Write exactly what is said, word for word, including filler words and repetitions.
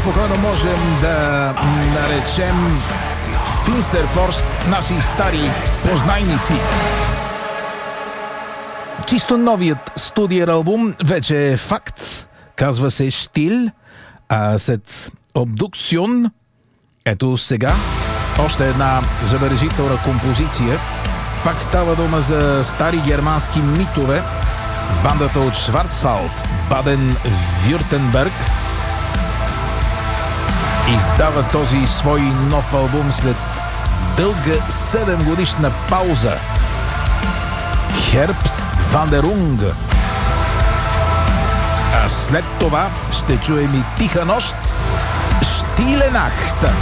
спокойно можем да наречем Финстерфорст наши стари познайници. Чисто новият студиен албум вече е факт. Казва се Штиль, а след Обдукцион, ето сега, още една забележителна композиция. Пак става дума за стари германски митове. Бандата от Шварцвалд, Баден-Вюртенберг, издава този свой нов албум след дълга седем годишна пауза. Хербствандерунг. А след това ще чуем и Тиха нощ, Штиле Нахт.